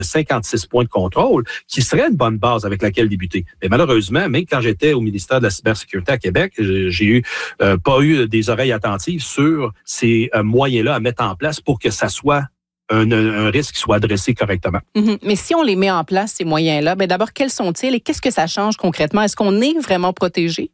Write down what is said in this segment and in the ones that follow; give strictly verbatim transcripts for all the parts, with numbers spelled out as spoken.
cinquante-six points de contrôle, qui serait une bonne base avec laquelle débuter. Mais malheureusement, même quand j'étais au ministère de la cybersécurité à Québec, j'ai eu euh, pas eu des oreilles attentives sur ces euh, moyens-là à mettre en place pour que ça soit un, un risque qui soit adressé correctement. Mm-hmm. Mais si on les met en place, ces moyens-là, bien d'abord, quels sont-ils et qu'est-ce que ça change concrètement? Est-ce qu'on est vraiment protégé?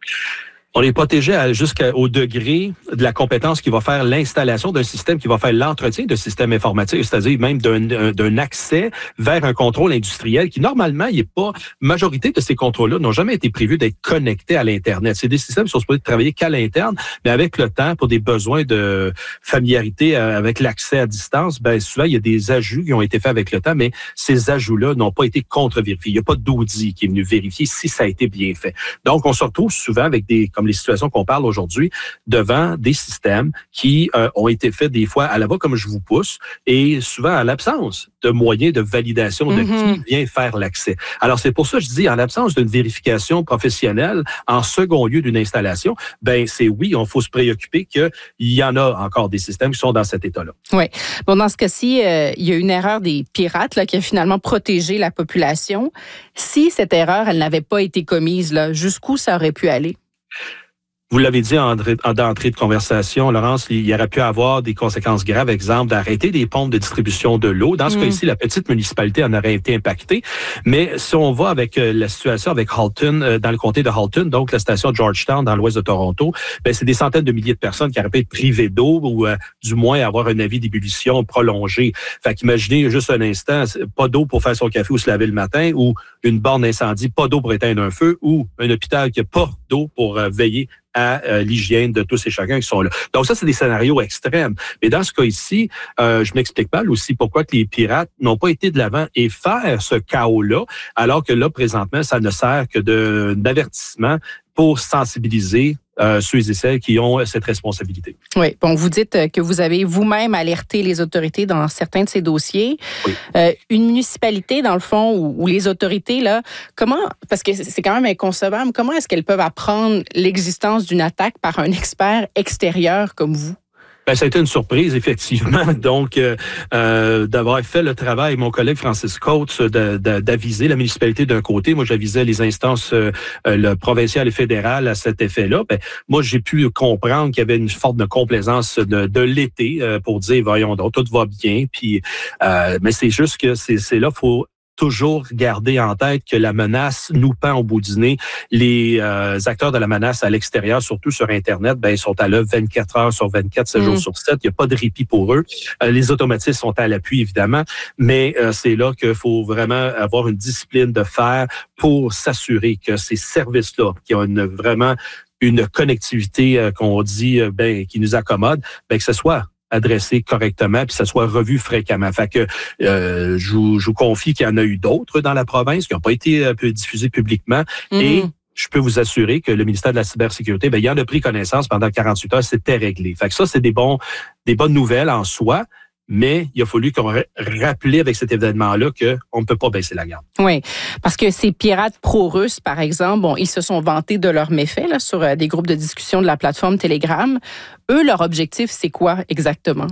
On est protégé jusqu'au degré de la compétence qui va faire l'installation d'un système, qui va faire l'entretien de système informatique, c'est-à-dire même d'un, d'un accès vers un contrôle industriel qui, normalement, il n'est pas... majorité de ces contrôles-là n'ont jamais été prévus d'être connectés à l'Internet. C'est des systèmes qui sont supposés travailler qu'à l'interne, mais avec le temps, pour des besoins de familiarité avec l'accès à distance, ben souvent, il y a des ajouts qui ont été faits avec le temps, mais ces ajouts-là n'ont pas été contre-vérifiés. Il n'y a pas d'audit qui est venu vérifier si ça a été bien fait. Donc, on se retrouve souvent avec des... comme les situations qu'on parle aujourd'hui, devant des systèmes qui euh, ont été faits des fois à la va comme je vous pousse et souvent à l'absence de moyens de validation de mm-hmm. qui vient faire l'accès. Alors, c'est pour ça que je dis, en l'absence d'une vérification professionnelle, en second lieu d'une installation, ben c'est oui, on faut se préoccuper qu'il y en a encore des systèmes qui sont dans cet état-là. Oui. Bon, dans ce cas-ci, euh, il y a une erreur des pirates là, qui a finalement protégé la population. Si cette erreur, elle n'avait pas été commise, là, jusqu'où ça aurait pu aller? Vous l'avez dit en, en d'entrée de conversation, Laurence, il y aurait pu avoir des conséquences graves, exemple d'arrêter des pompes de distribution de l'eau. Dans ce mmh. cas ici, la petite municipalité en aurait été impactée. Mais si on va avec euh, la situation avec Halton, euh, dans le comté de Halton, donc la station de Georgetown dans l'ouest de Toronto, ben c'est des centaines de milliers de personnes qui auraient pu être privées d'eau ou euh, du moins avoir un avis d'ébullition prolongé. Fait qu'imaginez juste un instant, pas d'eau pour faire son café ou se laver le matin, ou une borne d'incendie, pas d'eau pour éteindre un feu, ou un hôpital qui n'a pas d'eau pour euh, veiller à euh, l'hygiène de tous et chacun qui sont là. Donc ça, c'est des scénarios extrêmes. Mais dans ce cas ici, euh, je m'explique mal aussi pourquoi que les pirates n'ont pas été de l'avant et faire ce chaos-là, alors que là, présentement, ça ne sert que de, d'avertissement pour sensibiliser euh, ceux et celles qui ont cette responsabilité. Oui, bon, vous dites que vous avez vous-même alerté les autorités dans certains de ces dossiers. Oui. Euh, une municipalité, dans le fond, ou, ou les autorités, là, comment, parce que c'est quand même inconcevable, comment est-ce qu'elles peuvent apprendre l'existence d'une attaque par un expert extérieur comme vous? Ben, ça a été une surprise, effectivement. Donc, euh, euh, d'avoir fait le travail, mon collègue Francis Coates, de, de, d'aviser la municipalité d'un côté. Moi, j'avisais les instances euh, le provinciales et fédérales à cet effet-là. Ben, moi, j'ai pu comprendre qu'il y avait une forme de complaisance de, de l'été euh, pour dire, voyons donc, tout va bien. Puis, euh, mais c'est juste que c'est, c'est là, faut toujours garder en tête que la menace nous pend au bout du nez. Les euh, acteurs de la menace à l'extérieur, surtout sur Internet, ben ils sont à l'œuvre vingt-quatre heures sur vingt-quatre, sept mmh. jours sur sept. Il n'y a pas de répit pour eux. Euh, les automatismes sont à l'appui, évidemment, mais euh, c'est là qu'il faut vraiment avoir une discipline de fer pour s'assurer que ces services-là, qui ont une, vraiment une connectivité euh, qu'on dit euh, ben qui nous accommode, ben que ce soit adressé correctement, puis que ça soit revu fréquemment. Fait que euh, je, vous, je vous confie qu'il y en a eu d'autres dans la province qui n'ont pas été un peu diffusés publiquement. Mm-hmm. Et je peux vous assurer que le ministère de la Cybersécurité, ben, il en a pris connaissance pendant quarante-huit heures, c'était réglé. Fait que ça, c'est des bons, des bonnes nouvelles en soi. Mais il a fallu qu'on rappelle avec cet événement-là qu'on ne peut pas baisser la garde. Oui, parce que ces pirates pro-russes, par exemple, bon, ils se sont vantés de leurs méfaits là, sur euh, des groupes de discussion de la plateforme Telegram. Eux, leur objectif, c'est quoi exactement?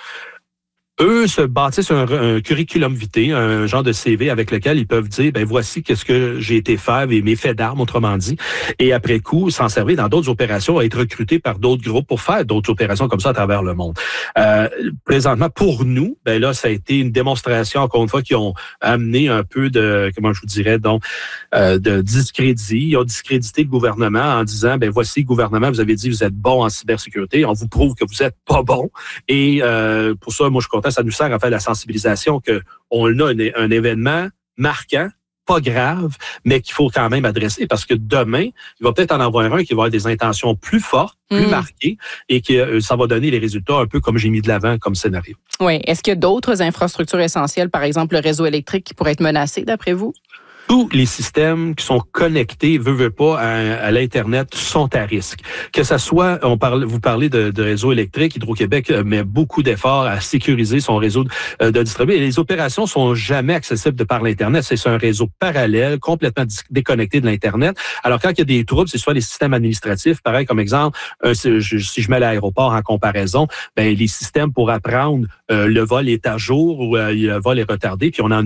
Eux se bâtissent un, un curriculum vitae, un genre de C V avec lequel ils peuvent dire, ben voici qu'est-ce que j'ai été faire, mes faits d'armes, autrement dit, et après coup, s'en servir dans d'autres opérations, à être recrutés par d'autres groupes pour faire d'autres opérations comme ça à travers le monde. Euh, présentement, pour nous, ben là, ça a été une démonstration, encore une fois, qui ont amené un peu de, comment je vous dirais, donc, euh, de discrédit. Ils ont discrédité le gouvernement en disant, ben voici, gouvernement, vous avez dit vous êtes bon en cybersécurité, on vous prouve que vous êtes pas bon. Et euh, pour ça, moi, je suis content. Ça nous sert à faire la sensibilisation qu'on a un, un événement marquant, pas grave, mais qu'il faut quand même adresser parce que demain, il va peut-être en avoir un qui va avoir des intentions plus fortes, plus mmh. marquées et que euh, ça va donner les résultats un peu comme j'ai mis de l'avant comme scénario. Oui. Est-ce qu'il y a d'autres infrastructures essentielles, par exemple le réseau électrique, qui pourraient être menacées d'après vous? Tous les systèmes qui sont connectés, veut, veut pas, à, à l'Internet sont à risque. Que ça soit, on parle, vous parlez de, de réseau électrique, Hydro-Québec met beaucoup d'efforts à sécuriser son réseau de, de distribution. Les opérations sont jamais accessibles de par l'Internet. C'est un réseau parallèle, complètement déconnecté de l'Internet. Alors, quand il y a des troubles, c'est soit les systèmes administratifs, pareil comme exemple, euh, si, je, si je mets l'aéroport en comparaison, ben les systèmes pour apprendre euh, le vol est à jour ou euh, le vol est retardé, puis on en